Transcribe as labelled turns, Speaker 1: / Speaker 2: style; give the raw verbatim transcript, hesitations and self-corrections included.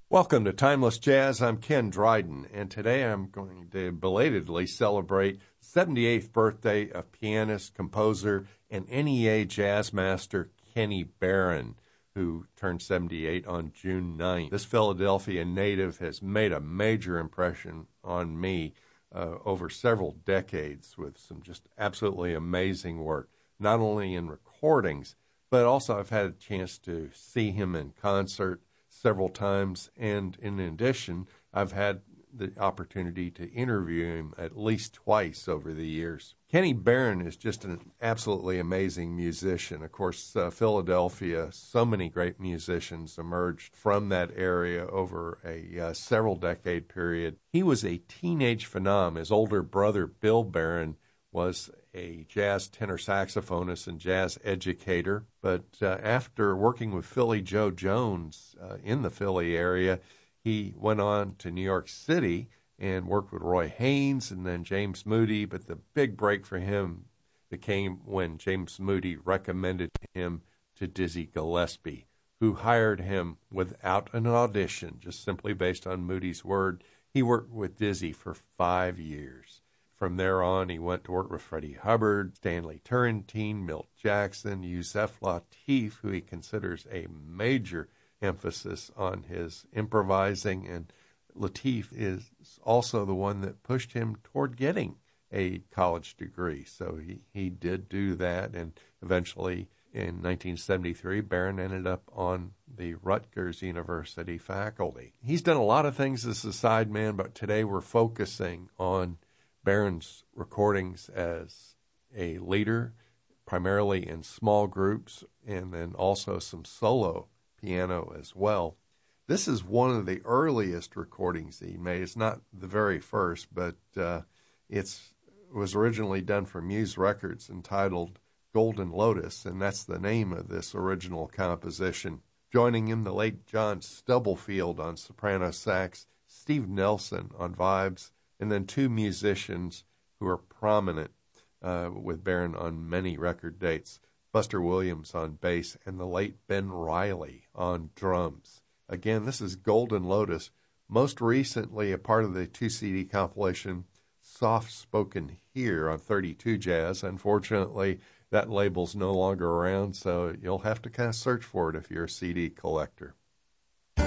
Speaker 1: Welcome to Timeless Jazz. I'm Ken Dryden, and today I'm going to belatedly celebrate the seventy-eighth birthday of pianist, composer, and N E A jazz master Kenny Barron, who turned seventy-eight on June ninth. This Philadelphia native has made a major impression on me uh, over several decades with some just absolutely amazing work, not only in recordings, but also I've had a chance to see him in concert several times, and in addition, I've had the opportunity to interview him at least twice over the years. Kenny Barron is just an absolutely amazing musician. Of course, uh, Philadelphia, so many great musicians emerged from that area over a uh, several decade period. He was a teenage phenom. His older brother, Bill Barron, was a jazz tenor saxophonist and jazz educator. But uh, after working with Philly Joe Jones uh, in the Philly area, he went on to New York City and worked with Roy Haynes and then James Moody. But the big break for him came when James Moody recommended him to Dizzy Gillespie, who hired him without an audition, just simply based on Moody's word. He worked with Dizzy for five years. From there on, he went to work with Freddie Hubbard, Stanley Turrentine, Milt Jackson, Yusef Lateef, who he considers a major emphasis on his improvising. And Lateef is also the one that pushed him toward getting a college degree. So he, he did do that. And eventually, in nineteen seventy-three, Barron ended up on the Rutgers University faculty. He's done a lot of things as a sideman, but today we're focusing on Barron's recordings as a leader, primarily in small groups, and then also some solo piano as well. This is one of the earliest recordings he made. It's not the very first, but uh, it's, it was originally done for Muse Records, entitled Golden Lotus, and that's the name of this original composition. Joining him, the late John Stubblefield on soprano sax, Steve Nelson on vibes, and then two musicians who are prominent uh, with Barron on many record dates, Buster Williams on bass and the late Ben Riley on drums. Again, this is Golden Lotus, most recently a part of the two-C D compilation Soft Spoken Here on thirty-two Jazz. Unfortunately, that label's no longer around, so you'll have to kind of search for it if you're a C D collector.